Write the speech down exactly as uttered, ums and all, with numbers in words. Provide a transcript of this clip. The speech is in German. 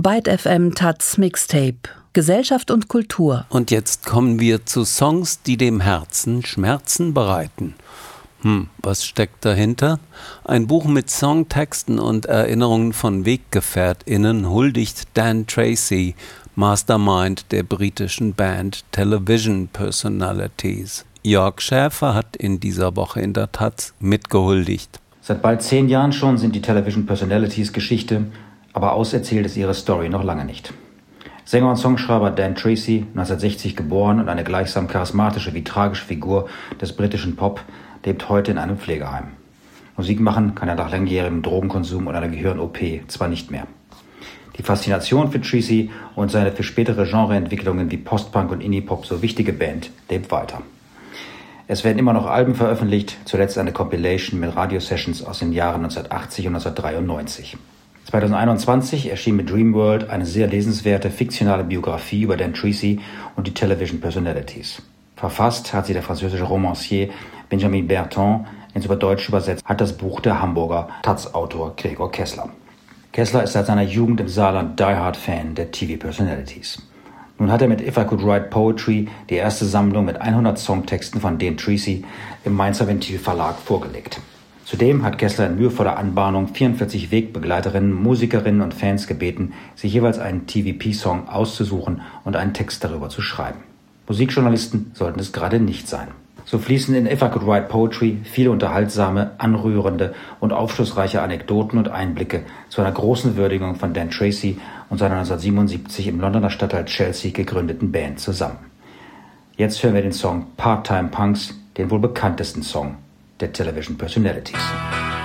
Byte F M Taz Mixtape. Gesellschaft und Kultur. Und jetzt kommen wir zu Songs, die dem Herzen Schmerzen bereiten. Hm, was steckt dahinter? Ein Buch mit Songtexten und Erinnerungen von WeggefährtInnen huldigt Dan Treacy, Mastermind der britischen Band Television Personalities. Jörg Schäfer hat in dieser Woche in der Taz mitgehuldigt. Seit bald zehn Jahren schon sind die Television Personalities Geschichte, aber auserzählt ist ihre Story noch lange nicht. Sänger und Songschreiber Dan Treacy, neunzehnhundertsechzig geboren und eine gleichsam charismatische wie tragische Figur des britischen Pop, lebt heute in einem Pflegeheim. Musik machen kann er nach langjährigem Drogenkonsum und einer Gehirn-O P zwar nicht mehr. Die Faszination für Treacy und seine für spätere Genreentwicklungen wie Postpunk und Indie-Pop so wichtige Band lebt weiter. Es werden immer noch Alben veröffentlicht, zuletzt eine Compilation mit Radio-Sessions aus den Jahren neunzehnhundertachtzig und neunzehnhundertdreiundneunzig. zweitausendeinundzwanzig erschien mit Dreamworld eine sehr lesenswerte, fiktionale Biografie über Dan Treacy und die Television Personalities. Verfasst hat sie der französische Romancier Benjamin Berton, ins Deutsche übersetzt hat das Buch der Hamburger Taz-Autor Gregor Kessler. Kessler ist seit seiner Jugend im Saarland Die-Hard-Fan der T V-Personalities. Nun hat er mit If I Could Write Poetry die erste Sammlung mit hundert Songtexten von Dan Treacy im Mainzer Ventil Verlag vorgelegt. Zudem hat Kessler in mühevoller Anbahnung vierundvierzig Wegbegleiterinnen, Musikerinnen und Fans gebeten, sich jeweils einen T V P-Song auszusuchen und einen Text darüber zu schreiben. Musikjournalisten sollten es gerade nicht sein. So fließen in If I Could Write Poetry viele unterhaltsame, anrührende und aufschlussreiche Anekdoten und Einblicke zu einer großen Würdigung von Dan Treacy und seiner neunzehnhundertsiebenundsiebzig im Londoner Stadtteil Chelsea gegründeten Band zusammen. Jetzt hören wir den Song Part-Time Punks, den wohl bekanntesten Song der Television Personalities.